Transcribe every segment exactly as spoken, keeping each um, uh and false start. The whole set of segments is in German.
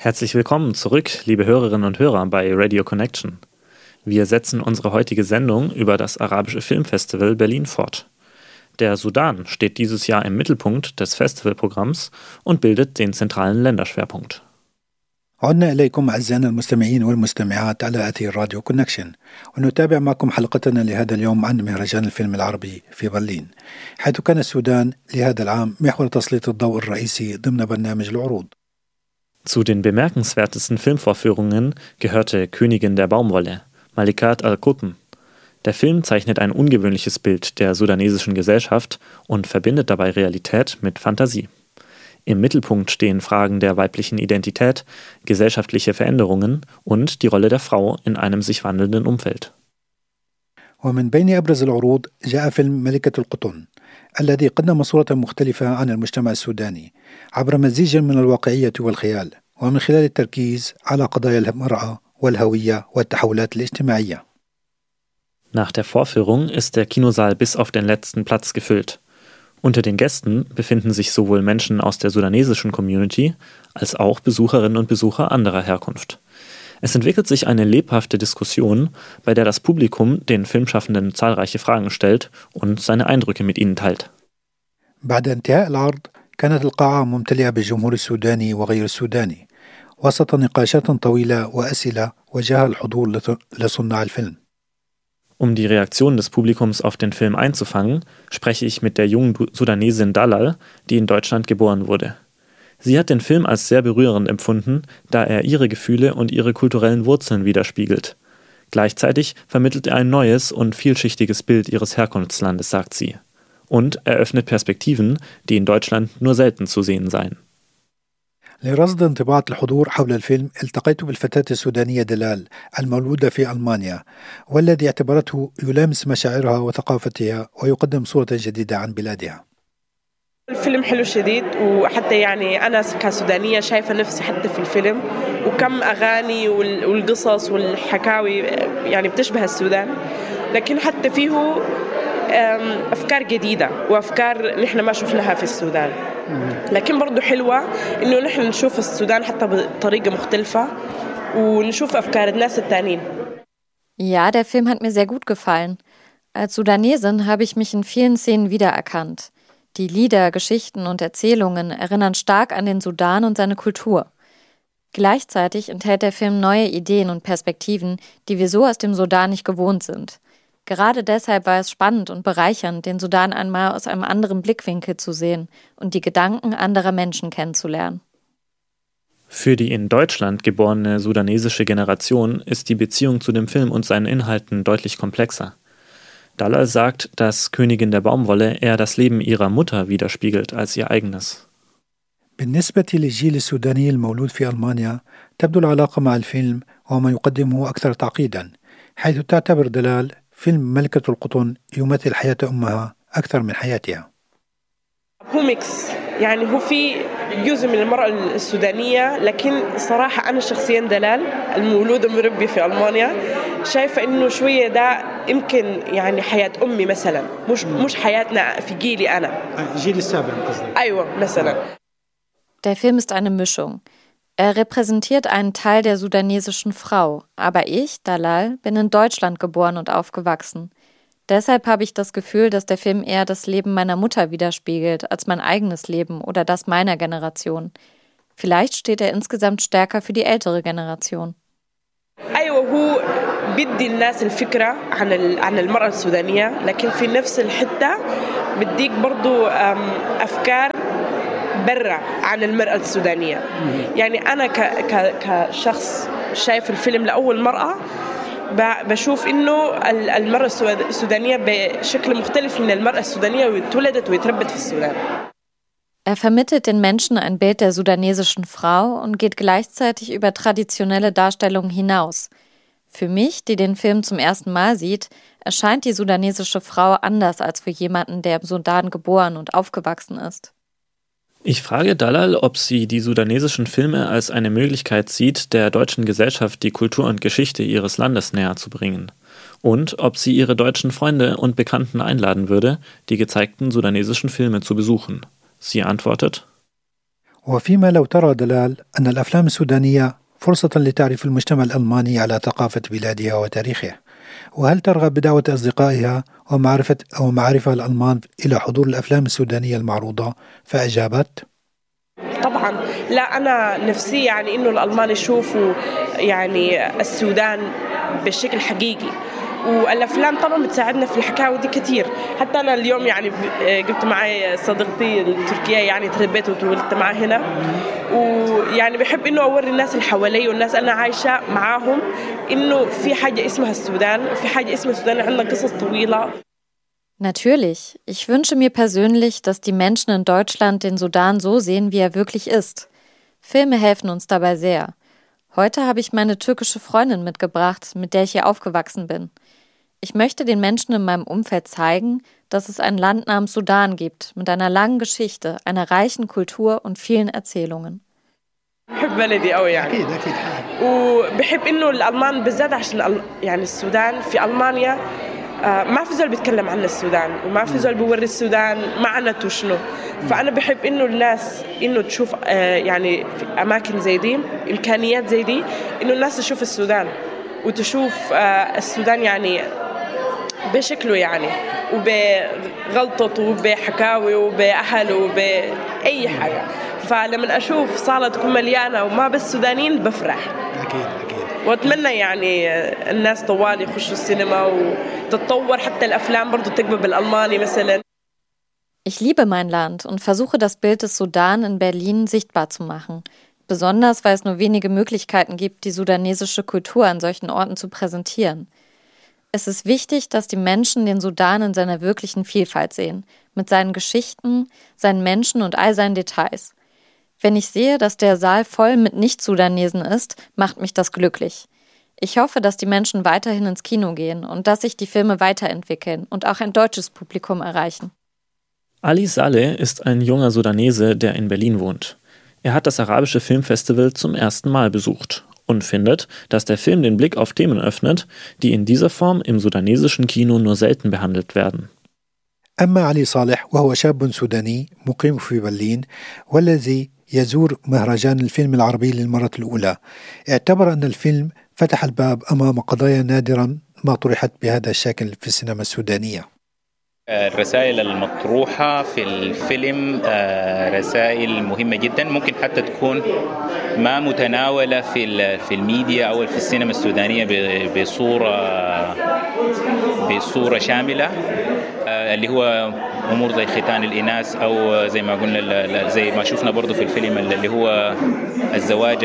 Herzlich willkommen zurück, liebe Hörerinnen und Hörer bei Radio Connection. Wir setzen unsere heutige Sendung über das Arabische Filmfestival Berlin fort. Der Sudan steht dieses Jahr im Mittelpunkt des Festivalprogramms und bildet den zentralen Länderschwerpunkt. عدنا إليكم أعزائنا المستمعين والمستمعات على أثير راديو كونكشن، ونتابع معكم حلقتنا لهذا اليوم عن مهرجان الفيلم العربي في برلين، حيث كان السودان لهذا العام محور تسليط الضوء الرئيسي ضمن برنامج العروض. Zu den bemerkenswertesten Filmvorführungen gehörte Königin der Baumwolle, Malikat al-Qutn. Der Film zeichnet ein ungewöhnliches Bild der sudanesischen Gesellschaft und verbindet dabei Realität mit Fantasie. Im Mittelpunkt stehen Fragen der weiblichen Identität, gesellschaftliche Veränderungen und die Rolle der Frau in einem sich wandelnden Umfeld. ومن بين أبرز العروض جاء فيلم ملكة القطن الذي قدم صورة مختلفة عن المجتمع السوداني عبر مزيج من الواقعية والخيال، ومن خلال التركيز على قضايا المرأة والهوية والتحولات الاجتماعية. Nach der Vorführung ist der Kinosaal bis auf den letzten Platz gefüllt. Unter den Gästen befinden sich sowohl Menschen aus der sudanesischen Community als auch Besucherinnen und Besucher anderer Herkunft. Es entwickelt sich eine lebhafte Diskussion, bei der das Publikum den Filmschaffenden zahlreiche Fragen stellt und seine Eindrücke mit ihnen teilt. بعد انتهاء العرض كانت القاعة ممتلئة بالجمهور السوداني وغير السوداني وسط نقاشات طويلة وأسئلة وجهها الحضور لصناع الفيلم. Um die Reaktion des Publikums auf den Film einzufangen, spreche ich mit der jungen Sudanesin Dalal, die in Deutschland geboren wurde. Sie hat den Film als sehr berührend empfunden, da er ihre Gefühle und ihre kulturellen Wurzeln widerspiegelt. Gleichzeitig vermittelt er ein neues und vielschichtiges Bild ihres Herkunftslandes, sagt sie. Und eröffnet Perspektiven, die in Deutschland nur selten zu sehen seien. لرصد انطباعات الحضور حول الفيلم التقيت بالفتاة السودانية دلال المولودة في ألمانيا، والذي اعتبرته يلامس مشاعرها وثقافتها ويقدم صورة جديدة عن بلادها. الفيلم حلو شديد، وحتى يعني أنا كسودانية شايفة نفسي حتى في الفيلم، وكم أغاني والقصص والحكاوي يعني بتشبه السودان، لكن حتى فيه أفكار جديدة وأفكار نحن ما شفناها في السودان. لكن برضو حلوة إنه نحن نشوف السودان حتى بطريقة مختلفة ونشوف أفكار الناس التانيين. Ja, der Film hat mir sehr gut gefallen. Als Sudanesin habe ich mich in vielen Szenen wiedererkannt. Die Lieder, Geschichten und Erzählungen erinnern stark an den Sudan und seine Kultur. Gleichzeitig enthält der Film neue Ideen und Perspektiven, die wir so aus dem Sudan nicht gewohnt sind. Gerade deshalb war es spannend und bereichernd, den Sudan einmal aus einem anderen Blickwinkel zu sehen und die Gedanken anderer Menschen kennenzulernen. Für die in Deutschland geborene sudanesische Generation ist die Beziehung zu dem Film und seinen Inhalten deutlich komplexer. Dalal sagt, dass Königin der Baumwolle eher das Leben ihrer Mutter widerspiegelt als ihr eigenes. بالنسبة للجيل السوداني المولود في ألمانيا تبدو العلاقة مع الفيلم وما يقدمه أكثر تعقيدا، حيث تعتبر دلال فيلم ملكة القطن يمثل حياة أمها أكثر من حياتها. هو ميكس، يعني هو في جزء من المرأة السودانية، لكن صراحة أنا شخصيا دلال المولودة مربية في ألمانيا شايفة إنه شوية ده يمكن يعني حياة أمي مثلا، مش مش حياتنا في جيلي أنا. جيل السابع قصدك. أيوة مثلا. Der Film ist eine Mischung. Er repräsentiert einen Teil der sudanesischen Frau, aber ich, Dalal, bin in Deutschland geboren und aufgewachsen. Deshalb habe ich das Gefühl, dass der Film eher das Leben meiner Mutter widerspiegelt als mein eigenes Leben oder das meiner Generation. Vielleicht steht er insgesamt stärker für die ältere Generation. أيوة هو بدي الناس الفكرة عن عن المرأة السودانية، لكن في نفس الحتة بديك برضو أفكار برا عن المرأة السودانية. يعني أنا ك ك كشخص شايف الفيلم لأول مرة بشوف إنه المرأة السودانية بشكل مختلف من المرأة السودانية واتولدت واتربت في السودان. Er vermittelt den Menschen ein Bild der sudanesischen Frau und geht gleichzeitig über traditionelle Darstellungen hinaus. Für mich, die den Film zum ersten Mal sieht, erscheint die sudanesische Frau anders als für jemanden, der im Sudan geboren und aufgewachsen ist. Ich frage Dalal, ob sie die sudanesischen Filme als eine Möglichkeit sieht, der deutschen Gesellschaft die Kultur und Geschichte ihres Landes näher zu bringen. Und ob sie ihre deutschen Freunde und Bekannten einladen würde, die gezeigten sudanesischen Filme zu besuchen. Sie antwortet: وفيما لو ترى دلال أن الأفلام السودانية فرصة لتعريف المجتمع الألماني على ثقافة بلادها وتاريخه، وهل ترغب بدعوة أصدقائها ومعرفة أو معرفة الألمان إلى حضور الأفلام السودانية المعروضة؟ فأجابت: طبعا لا، أنا نفسي يعني إنه الألمان يشوفوا يعني السودان بشكل حقيقي، والأفلام طبعا بتساعدنا في الحكاوي دي كتير. حتى أنا اليوم يعني جبت معي صديقتي التركية، يعني تربيت وتولدت معها هنا، ويعني بحب إنه أوري الناس اللي حوالي والناس أنا عايشة معاهم إنه في حاجة اسمها السودان، وفي حاجة اسمها السودان عندنا قصص طويلة. Natürlich. Ich wünsche mir persönlich, dass die Menschen in Deutschland den Sudan so sehen, wie er wirklich ist. Filme helfen uns dabei sehr. Heute habe ich meine türkische Freundin mitgebracht, mit der ich hier aufgewachsen bin. Ich möchte den Menschen in meinem Umfeld zeigen, dass es ein Land namens Sudan gibt, mit einer langen Geschichte, einer reichen Kultur und vielen Erzählungen. بحب بلدي قوي يعني أكيد أكيد وبحب إنه الألمان بالذات عشان يعني السودان في ألمانيا ما في زول بيتكلم عن السودان وما في زول بيوري السودان معناته شنو، فأنا بحب إنه الناس إنه تشوف يعني في أماكن زي دي، إمكانيات زي دي، إنه الناس تشوف السودان وتشوف السودان يعني بشكله يعني وبغلطته وبحكاوي وبأهله وبأي حاجة. فلما أشوف صالة تكون مليانة وما بس سودانيين بفرح أكيد أكيد، وأتمنى يعني الناس طوال يخشوا السينما وتتطور، حتى الأفلام برضو تقبل بالألماني مثلا. Ich liebe mein Land und versuche das Bild des Sudan in Berlin sichtbar zu machen. Besonders, weil es nur wenige Möglichkeiten gibt, die sudanesische Kultur an solchen Orten zu präsentieren. Es ist wichtig, dass die Menschen den Sudan in seiner wirklichen Vielfalt sehen, mit seinen Geschichten, seinen Menschen und all seinen Details. Wenn ich sehe, dass der Saal voll mit Nicht-Sudanesen ist, macht mich das glücklich. Ich hoffe, dass die Menschen weiterhin ins Kino gehen und dass sich die Filme weiterentwickeln und auch ein deutsches Publikum erreichen. Ali Saleh ist ein junger Sudanese, der in Berlin wohnt. Er hat das arabische Filmfestival zum ersten Mal besucht und findet, dass der Film den Blick auf Themen öffnet, die in dieser Form im sudanesischen Kino nur selten behandelt werden. أما علي صالح وهو شاب سوداني مقيم في برلين والذي يزور مهرجان الفيلم العربي للمرة الأولى، اعتبر أن الفيلم فتح الباب أمام قضايا نادرا ما طرحت بهذا الشكل في السينما السودانية. الرسائل المطروحة في الفيلم رسائل مهمة جدا، ممكن حتى تكون ما متناولة في في الميديا أو في السينما السودانية بصورة بصورة شاملة، اللي هو أمور زي ختان الإناث أو زي ما قلنا زي ما شفنا برضو في الفيلم اللي هو الزواج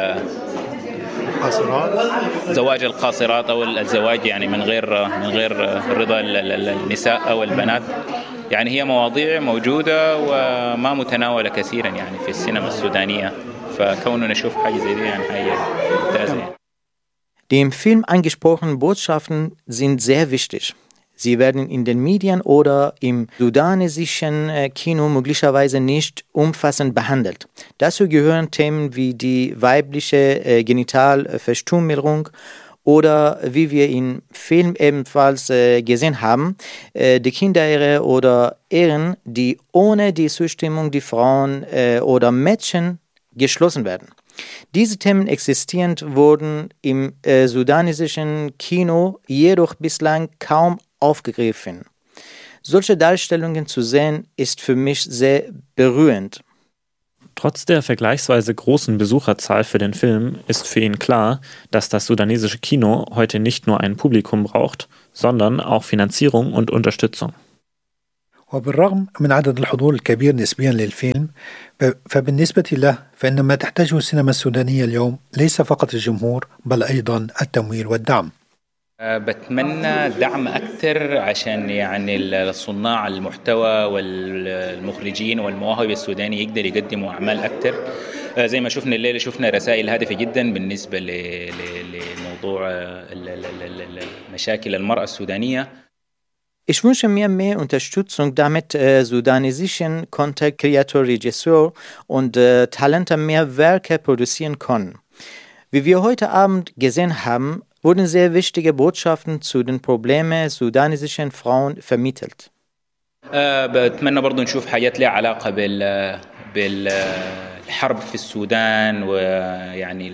القاصرات زواج القاصرات أو الزواج يعني من غير من غير رضا النساء أو البنات. يعني هي مواضيع موجودة وما متناولة كثيرا يعني في السينما السودانية، فكوننا نشوف حاجة زي دي يعني حاجة ممتازة. Die im Film angesprochenen Botschaften sind sehr wichtig. Sie werden in den Medien oder im sudanesischen Kino möglicherweise nicht umfassend behandelt. Dazu gehören Themen wie die weibliche Genitalverstümmelung oder, wie wir im Film ebenfalls gesehen haben, die Kinderehe oder Ehen, die ohne die Zustimmung der Frauen oder Mädchen geschlossen werden. Diese Themen existierend wurden im äh, sudanesischen Kino jedoch bislang kaum aufgegriffen. Solche Darstellungen zu sehen, ist für mich sehr berührend. Trotz der vergleichsweise großen Besucherzahl für den Film ist für ihn klar, dass das sudanesische Kino heute nicht nur ein Publikum braucht, sondern auch Finanzierung und Unterstützung. وبالرغم من عدد الحضور الكبير نسبيا للفيلم، فبالنسبة له فإن ما تحتاجه السينما السودانية اليوم ليس فقط الجمهور بل أيضا التمويل والدعم. بتمنى دعم أكثر عشان يعني صناع المحتوى والمخرجين والمواهب السوداني يقدر يقدموا أعمال أكثر. زي ما شفنا الليلة شفنا رسائل هادفة جدا بالنسبة لموضوع مشاكل المرأة السودانية. Ich wünsche mir mehr Unterstützung, damit äh, sudanesischen Content Creator, Regisseur und äh, Talente mehr Werke produzieren können. Wie wir heute Abend gesehen haben, wurden sehr wichtige Botschaften zu den Problemen sudanesischen Frauen vermittelt. بتمنى برضو نشوف حاجات لها علاقة بالحرب في السودان ويعني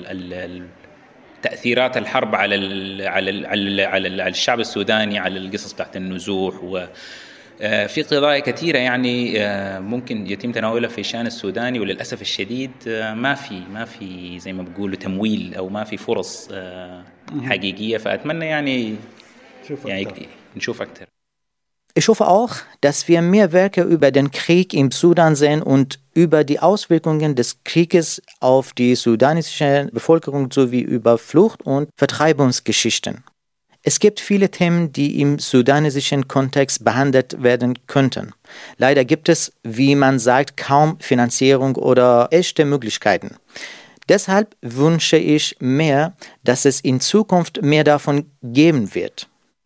تأثيرات الحرب على ال على ال على ال على, ال على الشعب السوداني، على القصص تحت النزوح، وفي قضايا كثيرة يعني ممكن يتم تناولها في الشأن السوداني، وللأسف الشديد ما في ما في زي ما بيقولوا تمويل أو ما في فرص حقيقية. فأتمنى يعني يعني نشوف أكثر. Ich hoffe auch, dass wir mehr Werke über den Krieg im Sudan sehen und über die Auswirkungen des Krieges auf die sudanesische Bevölkerung sowie über Flucht- und Vertreibungsgeschichten. Es gibt viele Themen, die im sudanesischen Kontext behandelt werden könnten. Leider gibt es, wie man sagt, kaum Finanzierung oder echte Möglichkeiten. Deshalb wünsche ich mehr, dass es in Zukunft mehr davon geben wird.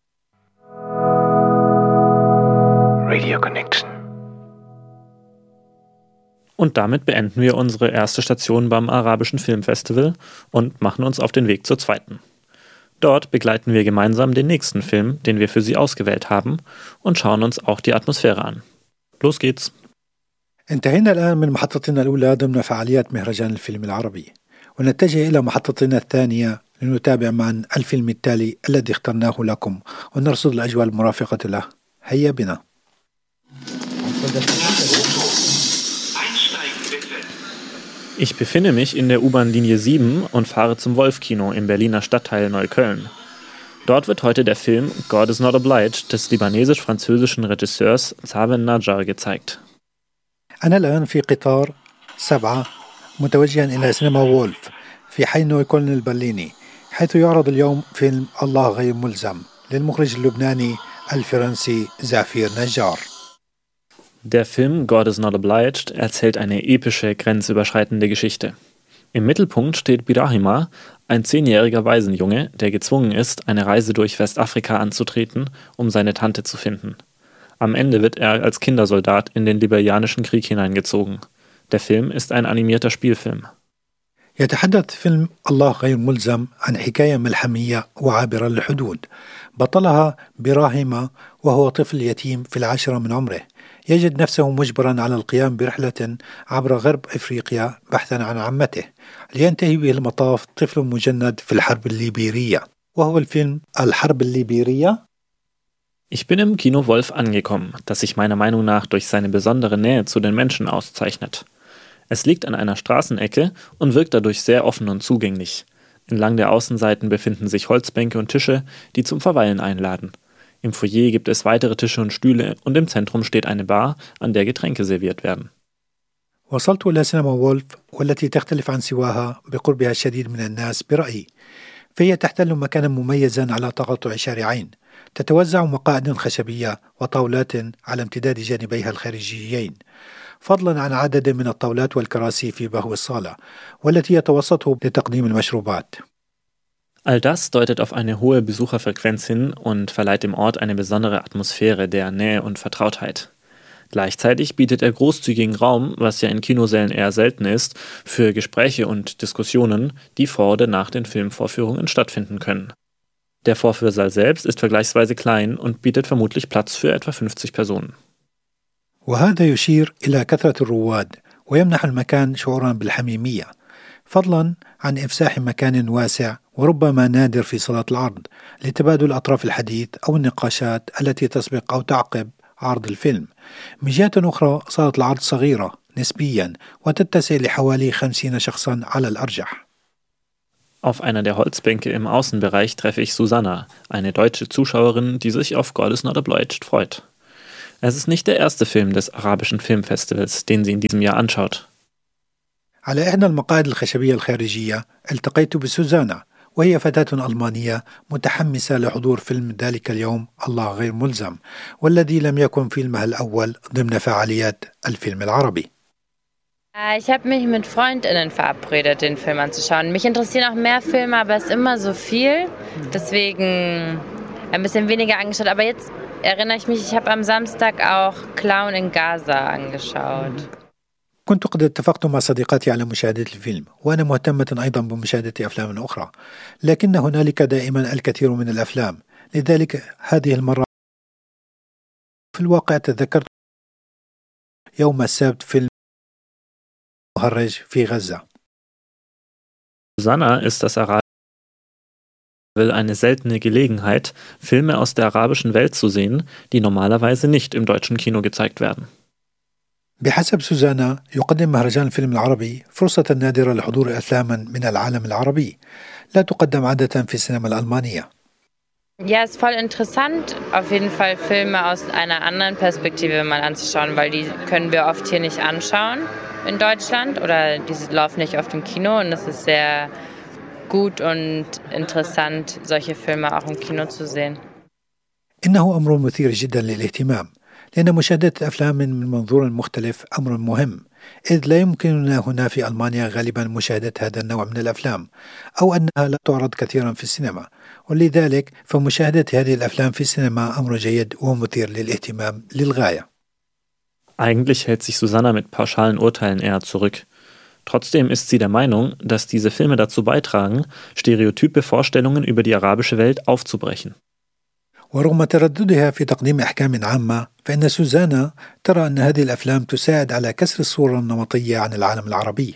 Radio Connection. Und damit beenden wir unsere erste Station beim Arabischen Filmfestival und machen uns auf den Weg zur zweiten. Dort begleiten wir gemeinsam den nächsten Film, den wir für Sie ausgewählt haben, und schauen uns auch die Atmosphäre an. Los geht's! انتهينا الآن من محطتنا الأولى ضمن فعاليات مهرجان الفيلم العربي، ونتجه إلى محطتنا الثانية لنتابع معا الفيلم التالي الذي اخترناه لكم ونرصد الأجواء المرافقة له. هيا بنا. Ich befinde mich in der U-Bahn-Linie sieben und fahre zum Wolf-Kino im Berliner Stadtteil Neukölln. Dort wird heute der Film God is Not Obliged des libanesisch-französischen Regisseurs Zaven Najjar gezeigt. أنا الآن في قطار سبعة متوجها إلى سينما وولف في حي نويكولن البرليني، حيث يعرض اليوم فيلم الله غير ملزم للمخرج اللبناني الفرنسي زافير نجار. Der Film God is Not Obliged erzählt eine epische, grenzüberschreitende Geschichte. Im Mittelpunkt steht Birahima, ein zehnjähriger Waisenjunge, der gezwungen ist, eine Reise durch Westafrika anzutreten, um seine Tante zu finden. Am Ende wird er als Kindersoldat in den liberianischen Krieg hineingezogen. Der Film ist ein animierter Spielfilm. يتحدث فيلم الله غير ملزم عن حكاية ملحمية وعابرة للحدود، بطلها براهيما وهو طفل يتيم في العاشرة من عمره، يجد نفسه مجبرا على القيام برحلة عبر غرب إفريقيا بحثا عن عمته، لينتهي به المطاف طفل مجند في الحرب الليبيرية. وهو الفيلم الحرب الليبيرية. Ich bin im Kino Wolf angekommen, das sich meiner Meinung nach durch seine besondere Nähe zu den Menschen auszeichnet. Es liegt an einer Straßenecke und wirkt dadurch sehr offen und zugänglich. Entlang der Außenseiten befinden sich Holzbänke und Tische, die zum Verweilen einladen. Im Foyer gibt es weitere Tische und Stühle und im Zentrum steht eine Bar, an der Getränke serviert werden. وصلت إلى سينما وولف والتي تختلف عن سواها بقربها الشديد من الناس برأيي، فهي تحتل مكانا مميزا على تقاطع شارعين، تتوزع مقاعد خشبية وطاولات على امتداد جانبيها الخارجيين، فضلا عن عدد من الطاولات والكراسي في بهو الصالة والتي يتوسطه لتقديم المشروبات. All das deutet auf eine hohe Besucherfrequenz hin und verleiht dem Ort eine besondere Atmosphäre der Nähe und Vertrautheit. Gleichzeitig bietet er großzügigen Raum, was ja in Kinosälen eher selten ist, für Gespräche und Diskussionen, die vor oder nach den Filmvorführungen stattfinden können. Der Vorführsaal selbst ist vergleichsweise klein und bietet vermutlich Platz für etwa fünfzig Personen. وهذا يشير إلى كثرة الرواد ويمنح المكان شعورا بالحميمية، فضلا عن إفساح مكان واسع وربما نادر في صالة العرض لتبادل أطراف الحديث أو النقاشات التي تسبق أو تعقب عرض الفيلم. من جهة أخرى صالة العرض صغيرة نسبيا وتتسع لحوالي خمسين شخصا على الأرجح. Auf einer der Holzbänke im Außenbereich treffe ich Susanna, eine deutsche Zuschauerin, die sich auf God is Not Obliged freut. Es ist nicht der erste Film des Arabischen Filmfestivals, den sie in diesem Jahr anschaut. على إحدى المقاعد الخشبية الخارجية التقيت بسوزانا، وهي فتاة ألمانية متحمسة لحضور فيلم ذلك اليوم الله غير ملزم، والذي لم يكن فيلمها الأول ضمن فعاليات الفيلم العربي. Ich habe mich mit FreundInnen verabredet, den Film anzuschauen. Mich interessieren auch mehr Filme, aber es ist immer so viel. Deswegen ein bisschen weniger angeschaut. Aber jetzt erinnere ich mich, ich habe am Samstag auch Clown in Gaza angeschaut. كنت قد اتفقت مع صديقاتي على مشاهدة الفيلم، وأنا مهتمة أيضا بمشاهدة أفلام أخرى، لكن هنالك دائما الكثير من الأفلام، لذلك هذه المرة في الواقع تذكرت يوم السبت فيلم مهرج في غزة. Susanna ist das arabische eine seltene Gelegenheit, Filme aus der arabischen Welt zu sehen, die normalerweise nicht im deutschen Kino gezeigt werden. بحسب سوزانا يقدم مهرجان الفيلم العربي فرصة نادرة لحضور أفلام من العالم العربي لا تقدم عادة في السينما الألمانية. Ja, ist voll interessant, auf jeden Fall Filme aus einer anderen Perspektive mal anzuschauen, weil die können wir oft hier nicht anschauen in Deutschland oder die laufen nicht oft im Kino und es ist sehr gut und interessant, solche Filme auch im Kino zu sehen. إنه أمر مثير جدا للاهتمام لأن مشاهدة الأفلام من منظور مختلف أمر مهم إذ لا يمكننا هنا في ألمانيا غالبا مشاهدة هذا النوع من الأفلام أو أنها لا تعرض كثيرا في السينما ولذلك فمشاهدة هذه الأفلام في السينما أمر جيد ومثير للاهتمام للغاية. Eigentlich hält sich Susanna mit pauschalen Urteilen eher zurück. Trotzdem ist sie der Meinung, dass diese Filme dazu beitragen, stereotype Vorstellungen über die arabische Welt aufzubrechen. ورغم ترددها في تقديم أحكام عامة فإن سوزانا ترى أن هذه الأفلام تساعد على كسر الصورة النمطية عن العالم العربي.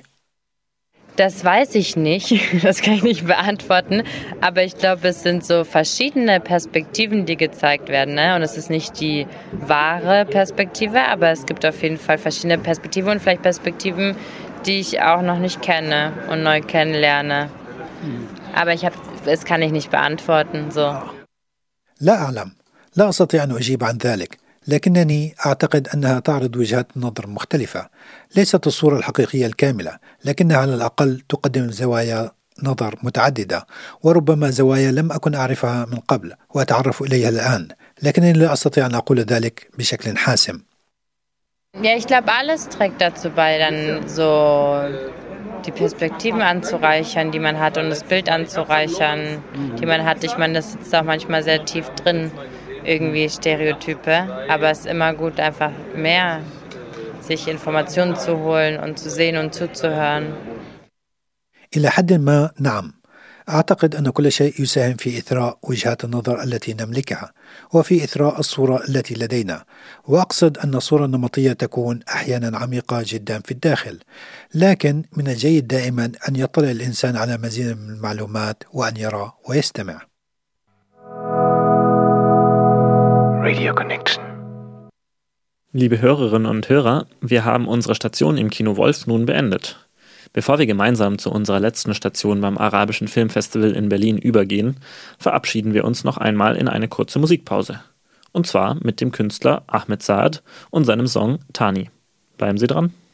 Das weiß ich nicht, das kann ich nicht beantworten, aber ich glaube, es sind so verschiedene Perspektiven, die gezeigt werden, ne? Und es ist nicht die wahre Perspektive, aber es gibt auf jeden Fall verschiedene Perspektiven und vielleicht Perspektiven, die ich auch noch nicht kenne und neu kennenlerne. Aber ich hab, das kann ich nicht beantworten, so. لا أعلم، لا أستطيع أن أجيب عن ذلك، لكنني أعتقد أنها تعرض وجهات نظر مختلفة، ليست الصورة الحقيقية الكاملة، لكنها على الأقل تقدم زوايا نظر متعددة، وربما زوايا لم أكن أعرفها من قبل وأتعرف إليها الآن، لكنني لا أستطيع أن أقول ذلك بشكل حاسم. Ja, ich glaube, alles trägt dazu bei, dann so die Perspektiven anzureichern, die man hat und das Bild anzureichern, die man hat. Ich meine, das sitzt auch manchmal sehr tief drin, irgendwie Stereotype, aber es ist immer gut, einfach mehr sich Informationen zu holen und zu sehen und zuzuhören. إلى حد ما نعم، أعتقد أن كل شيء يساهم في إثراء وجهات النظر التي نملكها وفي إثراء الصورة التي لدينا، وأقصد أن الصورة النمطية تكون أحيانا عميقة جدا في الداخل، لكن من الجيد دائما أن يطلع الإنسان على مزيد من المعلومات وأن يرى ويستمع. Radio Connection. Liebe Hörerinnen und Hörer, wir haben unsere Station im Kino Wolf nun beendet. Bevor wir gemeinsam zu unserer letzten Station beim Arabischen Filmfestival in Berlin übergehen, verabschieden wir uns noch einmal in eine kurze Musikpause. Und zwar mit dem Künstler Ahmed Saad und seinem Song Tani. Bleiben Sie dran.